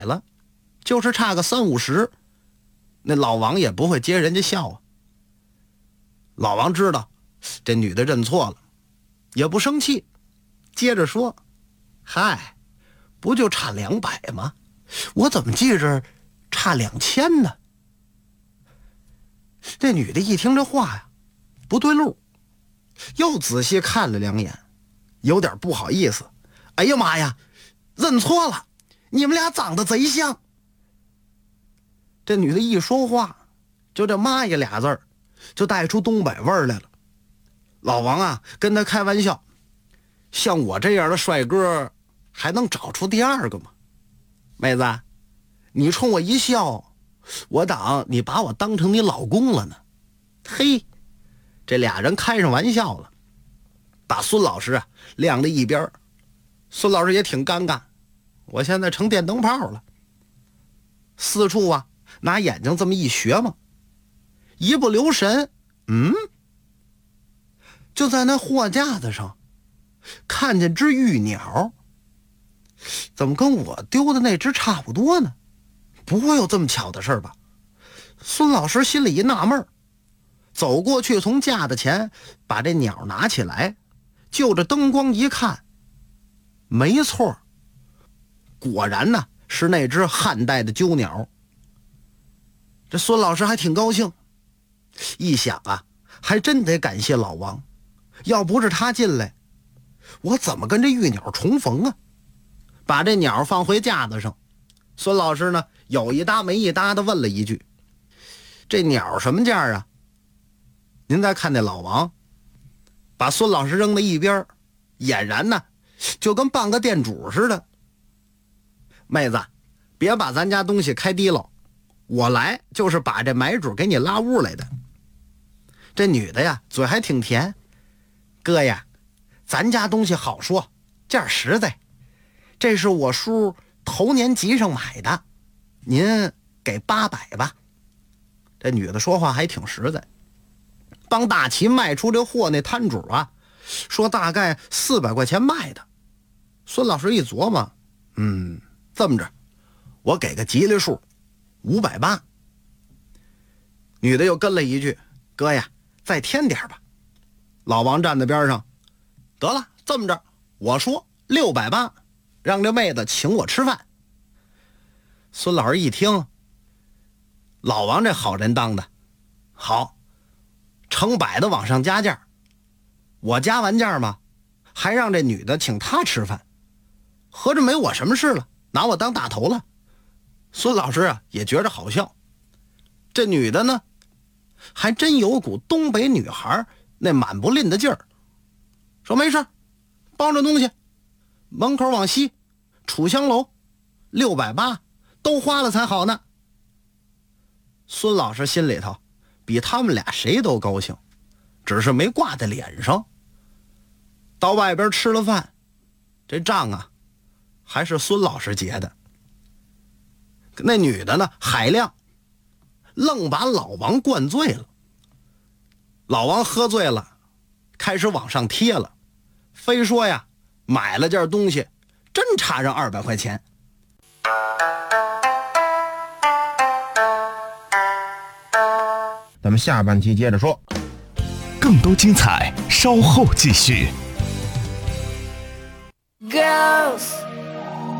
了，就是差个30-50，那老王也不会接人家笑啊。老王知道这女的认错了，也不生气，接着说：嗨，不就差200吗？我怎么记着差2000呢？这女的一听这话呀，不对路，又仔细看了2眼，有点不好意思。哎呀妈呀，认错了，你们俩长得贼像。这女的一说话，就这妈呀俩字儿，就带出东北味儿来了。老王啊，跟他开玩笑，像我这样的帅哥，还能找出第二个吗？妹子，你冲我一笑，我当你把我当成你老公了呢。嘿，这俩人开上玩笑了，把孙老师啊晾在一边。孙老师也挺尴尬，我现在成电灯泡了，四处啊拿眼睛这么一学嘛，一不留神，就在那货架子上看见只玉鸟，怎么跟我丢的那只差不多呢？不会有这么巧的事吧？孙老师心里一纳闷，走过去从架子前把这鸟拿起来，就着灯光一看，没错，果然呢是那只汉代的鸠鸟。这孙老师还挺高兴，一想啊，还真得感谢老王，要不是他进来，我怎么跟这玉鸟重逢啊？把这鸟放回架子上，孙老师呢有一搭没一搭的问了一句：这鸟什么价啊？您再看那老王把孙老师扔在一边，俨然呢就跟半个店主似的。妹子，别把咱家东西开低了，我来就是把这买主给你拉屋来的。这女的呀嘴还挺甜，哥呀，咱家东西好说，价实在，这是我叔头年集上买的，您给800吧。这女的说话还挺实在。帮大齐卖出这货那摊主啊，说大概400块钱卖的。孙老师一琢磨，这么着，我给个吉利数，580。女的又跟了一句：哥呀，再添点吧。老王站在边上，得了，这么着，我说680，让这妹子请我吃饭。孙老师一听，老王这好人当的好，成百的往上加价，我加完价嘛，还让这女的请他吃饭，合着没我什么事了，拿我当大头了。孙老师啊也觉着好笑，这女的呢还真有股东北女孩那满不吝的劲儿，说没事，包着东西，门口往西，楚香楼680，都花了才好呢。孙老师心里头比他们俩谁都高兴，只是没挂在脸上。到外边吃了饭，这账啊还是孙老师结的。那女的呢海亮，愣把老王灌醉了。老王喝醉了，开始往上贴了，非说呀买了件东西真差上200块钱。 咱们下半期接着说， 更多精彩稍后继续。 Girls